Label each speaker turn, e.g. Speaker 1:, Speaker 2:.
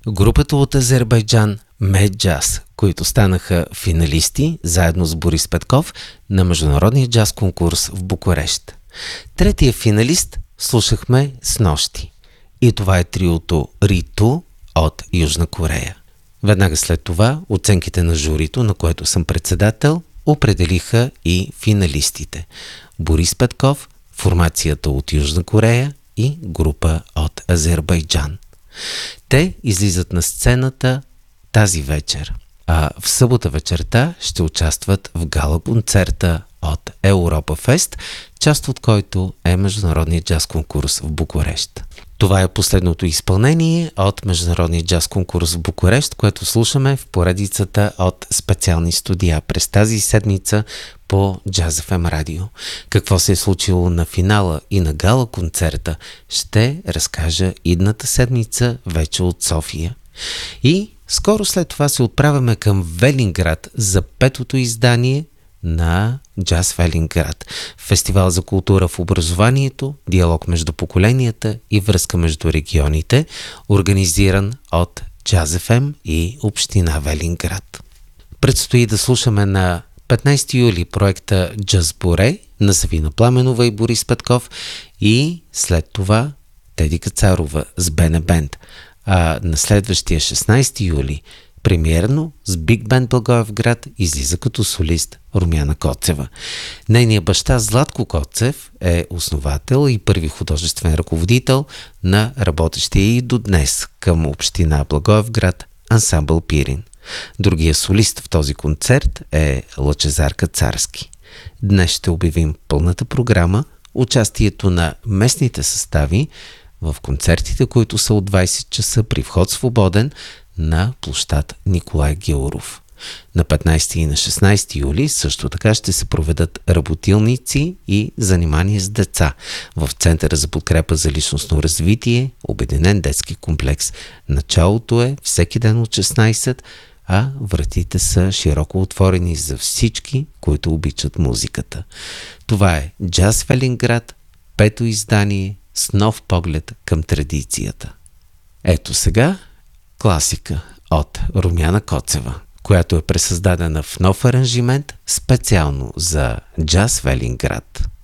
Speaker 1: Групата от Азербайджан Меджаз, които станаха финалисти заедно с Борис Петков на международния джаз конкурс в Букурещ. Третия финалист слушахме снощи. И това е триото Риту от Южна Корея. Веднага след това оценките на журито, на което съм председател, определиха и финалистите. Борис Петков, формацията от Южна Корея и група от Азербайджан. Те излизат на сцената тази вечер, а в събота вечерта ще участват в гала-концерта от Европа Фест, част от който е международният джаз конкурс в Букурещ. Това е последното изпълнение от международния джаз конкурс в Букурещ, което слушаме в поредицата от специални студия през тази седмица по Jazz FM радио. Какво се е случило на финала и на гала концерта ще разкажа идната седмица вече от София. И скоро след това се отправяме към Велинград за петото издание на Джаз Велинград. Фестивал за култура в образованието, диалог между поколенията и връзка между регионите, организиран от Jazz FM и Община Велинград. Предстои да слушаме на 15 юли проекта Джазбуре на Савина Пламенова и Борис Петков и след това Теди Кацарова с Бене Бенд. А на следващия 16 юли премиерно с Биг Бенд Благоевград излиза като солист Румяна Коцева. Нейният баща Златко Коцев е основател и първи художествен ръководител на работещия и до днес към община Благоевград ансамбъл Пирин. Другия солист в този концерт е Лъчезар Кацарски. Днес ще обявим пълната програма, участието на местните състави в концертите, които са от 20 часа при вход свободен на площад Николай Гяуров. На 15 и на 16 юли също така ще се проведат работилници и занимания с деца в Центъра за подкрепа за личностно развитие, Обединен детски комплекс. Началото е всеки ден от 16, а вратите са широко отворени за всички, които обичат музиката. Това е Джаз Велинград, пето издание с нов поглед към традицията. Ето сега класика от Румяна Коцева, която е пресъздадена в нов аранжимент специално за Джаз Велинград.